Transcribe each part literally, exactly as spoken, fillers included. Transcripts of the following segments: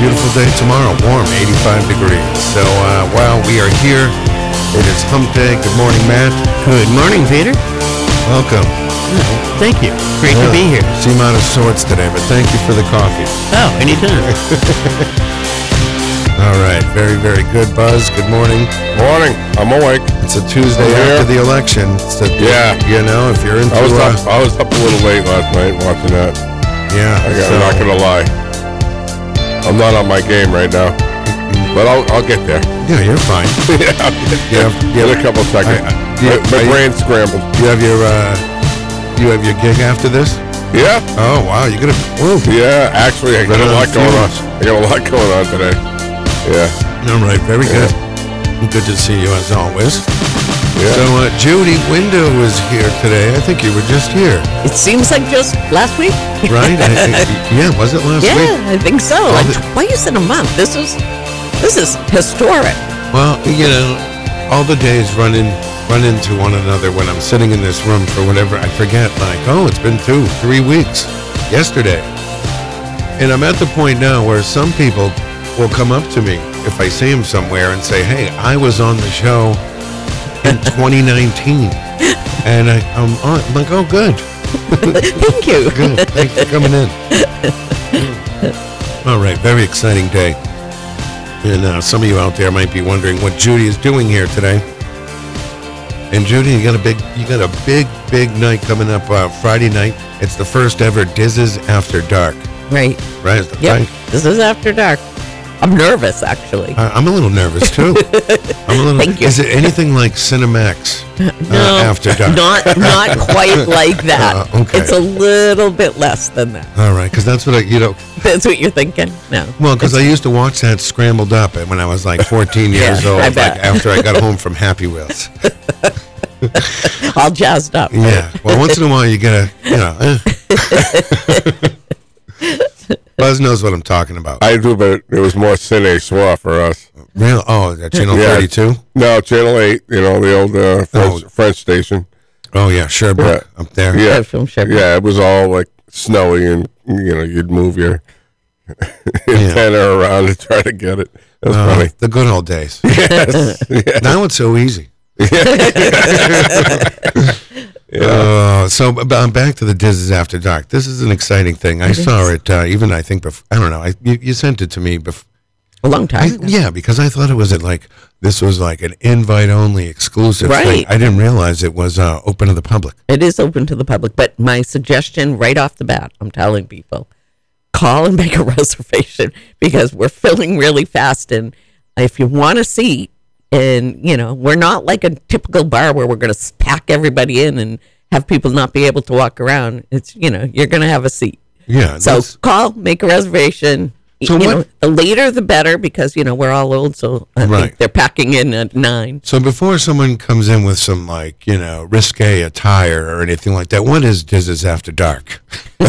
beautiful day tomorrow. Warm, eighty-five degrees. So, uh, wow, we are here. It is hump day. Good morning, Matt. Good morning, Peter. Welcome. Oh, thank you. Great yeah, to be here. Seem out of sorts today, but thank you for the coffee. Oh, anytime. All right. Very, very good, Buzz. Good morning. Morning. I'm awake. It's a Tuesday I'm after here. the election. So, Yeah. You know, if you're into... I was, uh, up, I was up a little late last night watching that. Yeah. I got, so, I'm not going to lie. I'm not on my game right now. But I'll I'll get there. Yeah, you're fine. yeah, I'll get You there. have, you In have, a couple seconds. I- I- yeah, my my I- brain's scrambled. you have your, uh, you have your gig after this? Yeah. Oh, wow. You're going to... Whoa. Yeah, actually, I got Right a on lot going on. fumes. I got a lot going on today. Yeah. All right, very Yeah. good. Good to see you as always. Yeah. So, uh, Judy Window was here today. I think you were just here, It seems like just last week. right? I, I, yeah, was it last Yeah, week? I think so. All Like the- twice in a month. This is this is historic. Well, you know, all the days run in, run into one another when I'm sitting in this room for whatever. I forget, like, oh, it's been two, three weeks. Yesterday, and I'm at the point now where some people will come up to me if I see them somewhere and say, "Hey, I was on the show in twenty nineteen," and I, I'm, on, I'm like, "Oh, good." Thank you. Good. Thanks for coming in. All right. Very exciting day. And uh, some of you out there might be wondering what Judy is doing here today. And Judy, you got a big, you got a big, big night coming up uh, Friday night. It's the first ever Diz's After Dark. Right. Right? Yep. Right? This is after dark. I'm nervous, actually. I, I'm a little nervous too. I'm a little. Thank you. Is it anything like Cinemax uh, no, After Dark? not not quite like that. Uh, okay. It's a little bit less than that. All right, because that's what I, you know. That's what you're thinking? No. Well, because I used to watch that Scrambled Up when I was like fourteen years Yeah, old, I like bet. after I got home from Happy Wheels. All jazzed up. Yeah. Well, once in a while you get a, you know. Eh. Buzz knows what I'm talking about. I do, but it was more Cine Soir for us. Real? Oh, that channel Yeah. thirty-two? No, Channel eight, you know, the old uh, French, Oh. French station. Oh, yeah, Sherbrooke Yeah. up there. Yeah. Oh, from Sherbrooke. Yeah, it was all like snowy and, you know, you'd move your antenna around to try to get it. That was Uh, funny. the good old days. Yes. yeah. Now it's so easy. Uh, so b- I'm back to the Diz's After Dark. This is an exciting thing. I It saw is. it uh, even, I think, bef- I don't know. I, you, you sent it to me before. A long time I, ago. yeah, because I thought it was at like this was like an invite-only exclusive thing. Right. I didn't realize it was uh, open to the public. It is open to the public, but my suggestion right off the bat, I'm telling people, call and make a reservation because we're filling really fast. And if you want a seat, and you know, we're not like a typical bar where we're going to pack everybody in and have people not be able to walk around. It's, you know, you're going to have a seat. Yeah. So that's- call, make a reservation. So you what- know, the later the better because, you know, we're all old. So I Right. think they're packing in at nine. so before someone comes in with some like you know risque attire or anything like that, what is Diz's After Dark? you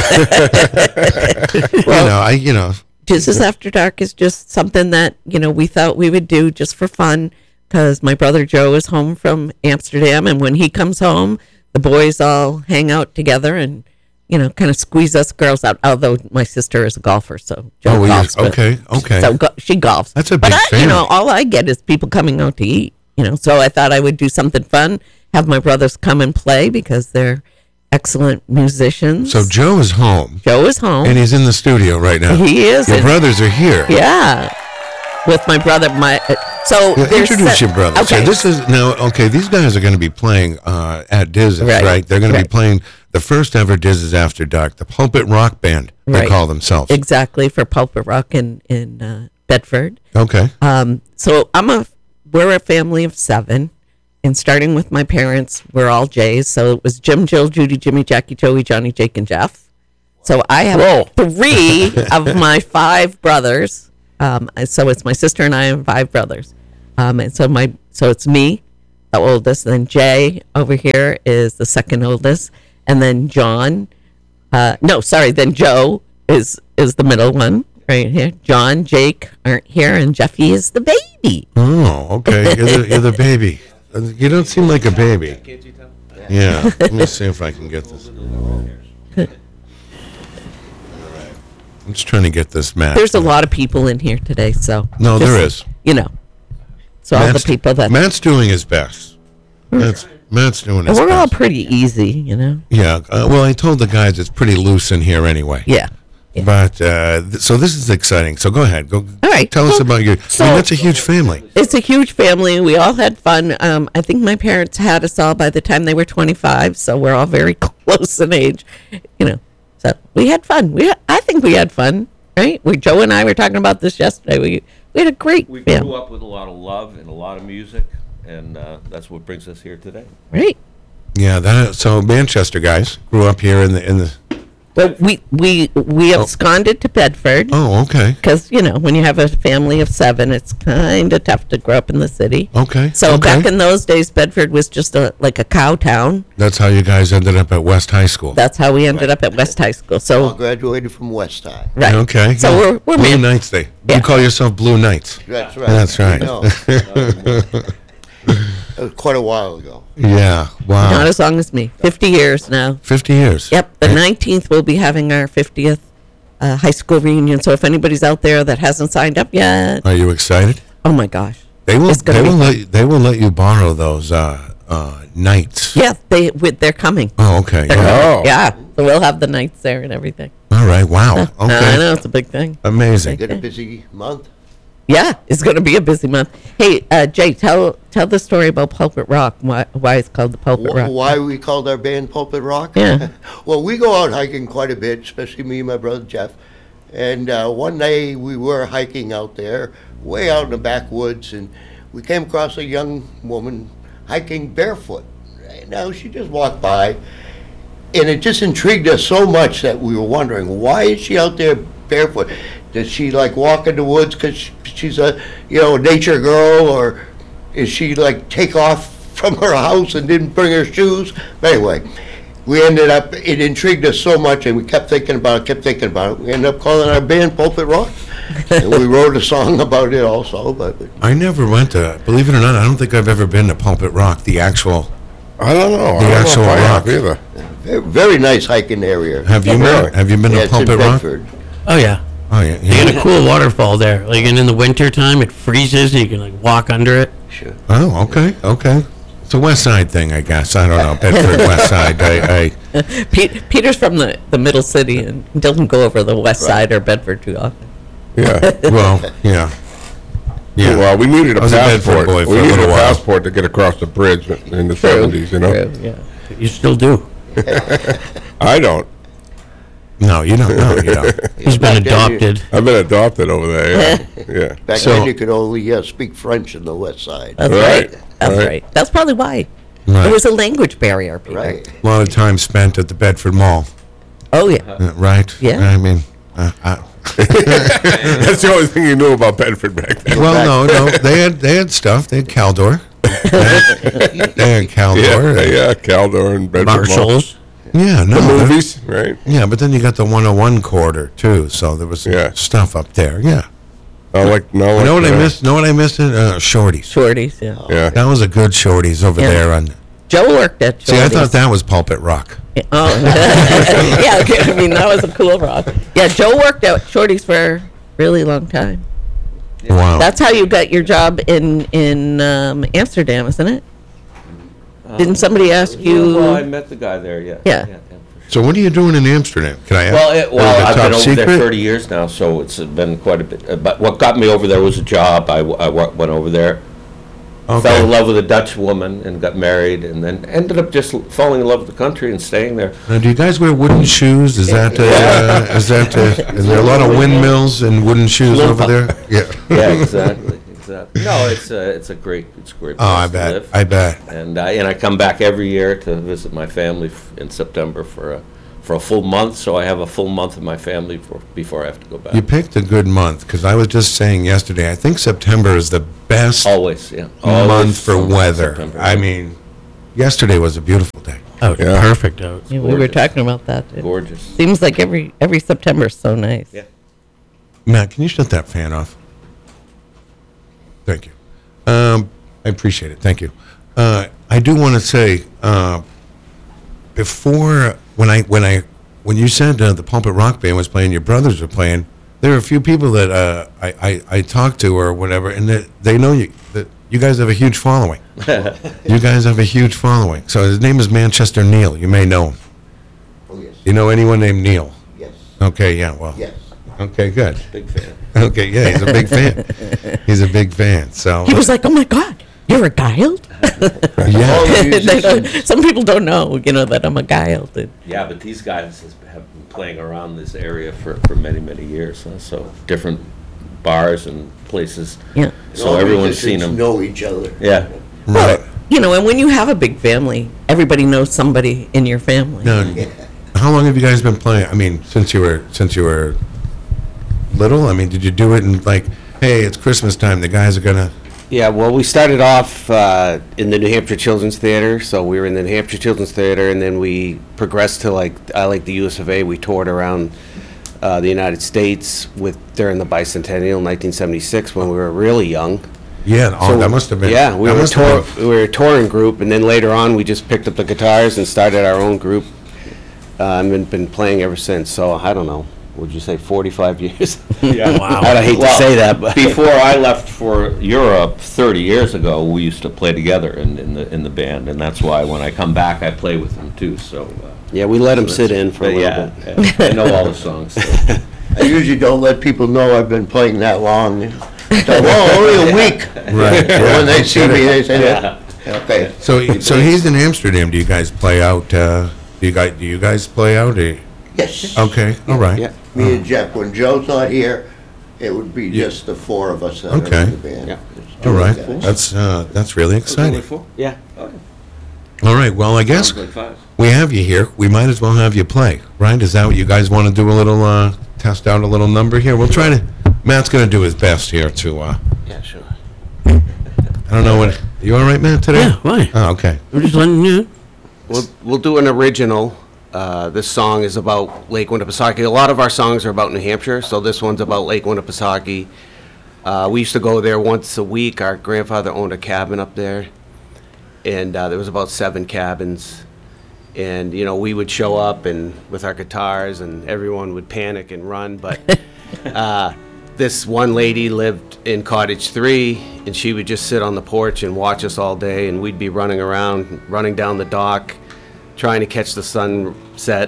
know, I you know. Jesus After Dark is just something that, you know, we thought we would do just for fun because my brother Joe is home from Amsterdam. And when he comes home, the boys all hang out together and, you know, kind of squeeze us girls out. Although my sister is a golfer, so Joe Oh, well, you- golfs. but- okay, okay. So go, she golfs. That's a but big I, you know, family. all I get is people coming out to eat, you know. So I thought I would do something fun, have my brothers come and play because they're excellent musicians. So Joe is home Joe is home. and he's in the studio right now. He is. Your and- brothers are here. yeah, with my brother. My uh, so Yeah, there's introduce se- your brothers. Okay, So this is now okay. These guys are going to be playing uh, at Diz's, right. Right, They're going to be right. playing the first ever Diz's After Dark, the pulpit rock band. They Right. call themselves. exactly for Pulpit Rock in in uh, Bedford. Okay. Um, so I'm a we're a family of seven, and starting with my parents, we're all Jays. So it was Jim, Jill, Judy, Jimmy, Jackie, Joey, Johnny, Jake, and Jeff. So I have Whoa. three of my five brothers. Um, so it's my sister and I and five brothers. Um, and so my so it's me, the oldest. Then Jay over here is the second oldest, and then John. Uh, no, sorry. Then Joe is is the middle one right here. John, Jake aren't here, and Jeffy is the baby. Oh, okay. You're the, you're the baby. Uh, You don't seem like a baby. Yeah. Let me see if I can get this. I'm just trying to get this map. There's a lot of people in here today, so No, just, there is. You know, so all the Matt's, people that Matt's doing his best. Matt's, Matt's doing his we're all best. pretty easy, you know. Yeah. Uh, well, I told the guys it's pretty loose in here anyway. Yeah. Yeah. But uh, th- so this is exciting. So go ahead. Go. All right. Tell us Well, about your. so- I mean, that's a huge family. It's a huge family. We all had fun. Um, I think my parents had us all by the time they were twenty-five, so we're all very close in age, you know. So we had fun. We, I think we had fun, right? We, Joe and I were talking about this yesterday. We we had a great We family, grew up with a lot of love and a lot of music, and uh, that's what brings us here today. right? Yeah. That. So Manchester guys grew up here in the in the. Well, we we we absconded to Bedford. Oh, okay. Because, you know, when you have a family of seven, it's kind of tough to grow up in the city. Okay. So okay. back in those days, Bedford was just a like a cow town. That's how you guys ended up at West High School. That's how we ended up at West High School. All So, graduated from West High. right. Okay. So yeah. we're, we're Blue man- Knights. They. Yeah. You call yourself Blue Knights. That's right. That's right. No, that was quite a while ago. Yeah. Wow. Not as long as me. fifty years now. Fifty years. Yep. The nineteenth, we'll be having our fiftieth uh, high school reunion. So if anybody's out there that hasn't signed up yet, Are you excited? oh my gosh. They will. It's gonna They be will fun. let. You, they will let you borrow those uh, uh, nights. Yeah, they, with, they're coming. Oh, okay. They're Yeah. coming. Oh. Yeah. So we'll have the nights there and everything. All right. Wow. Uh, I Okay. know, it's a big thing. Amazing. Get a busy month. Yeah, it's going to be a busy month. Hey, uh, Jay, tell tell the story about Pulpit Rock. Why, why it's called the Pulpit Wh- Rock? Why we called our band Pulpit Rock? Yeah. Well, we go out hiking quite a bit, especially me and my brother Jeff. And uh, one day we were hiking out there, way out in the backwoods, and we came across a young woman hiking barefoot. Right now, she just walked by, and it just intrigued us so much that we were wondering, why is she out there barefoot? Does she like walk in the woods because she's a, you know, nature girl, or is she like take off from her house and didn't bring her shoes? But anyway, we ended up, it intrigued us so much, and we kept thinking about it, kept thinking about it. We ended up calling our band Pulpit Rock, and we wrote a song about it also. But I never went to. Believe it or not, I don't think I've ever been to Pulpit Rock. The actual. I don't know. The I don't actual know if I rock. have either. very, very nice hiking area. Have you really? been? Have you been Yeah, to it's in Pulpit Rock? Bedford. Oh yeah, Oh yeah. you yeah. get a cool waterfall there. Like, and in the winter time, it freezes. You can like walk under it. Sure. Oh, okay, okay. It's a West Side thing, I guess. I don't know. Bedford West Side. I, I Pete, Peter's from the, the middle city and doesn't go over the west side or Bedford too often. Yeah. well, yeah, yeah. Well, we needed a I was a Bedford passport. boy for we a needed little a while. passport to get across the bridge in the seventies. You know. True, yeah. You still do. I don't. No, you don't know. You don't. He's Back been then you- adopted. I've been adopted over there. Yeah. yeah. Back So- then, you could only uh, speak French in the west side. That's Right, right. That's right. right. That's probably why. Right. There was a language barrier, Peter. Right. A lot of time spent at the Bedford Mall. Oh, yeah. Uh, right. Yeah. I mean, uh, I, That's the only thing you knew about Bedford back then. well, no, no. They had they had stuff. They had Caldor. They had, they had Caldor. Yeah, yeah, Caldor and Bedford Mall. Marshalls. Yeah, no. The that- movies, right? Yeah, but then you got the one oh one corridor too, so there was Yeah. stuff up there. Yeah. I like no. You know what I uh, missed? Know what I missed? It? Uh, Shorties. Shorties, yeah. Yeah. That was a good Shorties over Yeah. there. On Joe worked at Shorties. see, I thought that was Pulpit Rock. Oh, yeah. Okay. I mean, that was a cool rock. Yeah, Joe worked at Shorties for a really long time. Wow. That's how you got your job in in um, Amsterdam, isn't it? Didn't somebody ask you? Well, I met the guy there, yeah. Yeah. for sure. so what are you doing in Amsterdam? Can I ask? Well, it, Is it well, I've top been over secret? there thirty years now, so it's been quite a bit. uh, But what got me over there was a job. I, w- I wa- went over there, fell in Okay. love with a Dutch woman, and got married, and then ended up just l- falling in love with the country and staying there. Now, do you guys wear wooden shoes? Is that uh, is that uh, is there a lot of windmills and wooden shoes Little over pu- there? Yeah. Yeah, exactly, exactly. No, it's a, it's a great, it's a great Oh, place I to bet. live. I bet. And I, and I come back every year to visit my family f- in September for a, for a full month, so I have a full month of my family for, before I have to go back. You picked a good month because I was just saying yesterday. I think September is the best Always, yeah. month Always for summer, weather. September, I yeah. mean, yesterday was a beautiful day. Oh, Yeah. perfect out. Yeah, we were Gorgeous. talking about that. It Gorgeous. seems like every every September is so nice. Yeah. Matt, can you shut that fan off? Thank you. Um, I appreciate it. Thank you. Uh, I do want to say uh, before when I when I when you said uh, the Pulpit Rock Band was playing, your brothers were playing, there are a few people that uh, I, I, I talked to or whatever, and that they know you, that you guys have a huge following. You guys have a huge following. So his name is Manchester Neil. You may know him. Oh, yes. You know anyone named Neil? Yes. Okay, yeah, well. Yes. Okay, good. Big fan. Okay, yeah, he's a big fan. He's a big fan, so. He was like, "Oh my God, you're a guild." All Yeah. the They don't- musicians- some people don't know, you know, that I'm a guild. And- Yeah, but these guys has- have been playing around this area for, for many, many years, huh? So different bars and places. Yeah. So all the everyone's seen musicians them. know each other. Yeah. Right. You know, and when you have a big family, everybody knows somebody in your family. Now, how long have you guys been playing? I mean, since you were since you were little. I mean, did you do it in like, hey, it's Christmas time. The guys are gonna. Yeah, well, we started off uh, in the New Hampshire Children's Theater, so we were in the New Hampshire Children's Theater, and then we progressed to like I like the U S of A. We toured around uh, the United States with during the bicentennial, nineteen seventy-six, when we were really young. Yeah. Oh, So, that must have been. Yeah, we that were must have tour, been- we were a touring group, and then later on, we just picked up the guitars and started our own group, uh, and been, been playing ever since. So I don't know. Would you say forty-five years? Yeah. Wow. I hate to Well, say that, but Before I left for Europe thirty years ago, we used to play together in, in the, in the band, and that's why when I come back, I play with them too, so. uh, yeah, we let them so sit that's- in for a but little yeah, bit. yeah, I know all the songs, so. I usually don't let people know I've been playing that long. So, oh, only a week. Right. yeah. When they see me, they say, Yeah. okay. So, so he's in Amsterdam. Do you guys play out? Uh, do you guys do you guys play out? Or, Yes. okay. All right. Yeah. Me and Jeff, when Joe's not here, it would be just the four of us that are Okay. in the band. Yeah. It's All right. two guys. That's uh, that's really exciting. Yeah. All right. Well, I guess Sounds like five. we have you here. We might as well have you play. Right? Is that what you guys want to do? A little uh, test out a little number here. We'll try to. Matt's going to do his best here to. Uh, Yeah, sure. I don't know what. You all right, Matt? Today? Yeah, why? Oh, okay. I'm just letting you know. We'll, we'll do an original. Uh, this song is about Lake Winnipesaukee. A lot of our songs are about New Hampshire, so this one's about Lake Winnipesaukee. Uh, we used to go there once a week. Our grandfather owned a cabin up there, and uh, there was about seven cabins. And, you know, we would show up and with our guitars, and everyone would panic and run. But uh, this one lady lived in Cottage Three, and she would just sit on the porch and watch us all day, and we'd be running around, running down the dock, trying to catch the sunset.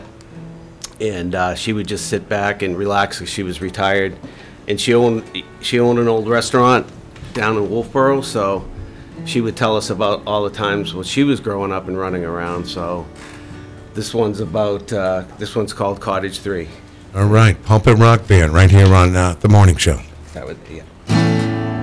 And uh, she would just sit back and relax because she was retired. And she owned she owned an old restaurant down in Wolfboro, so she would tell us about all the times when she was growing up and running around. So this one's about uh, this one's called Cottage Three. All right. Pulpit Rock Band right here on uh, the morning show. That would yeah.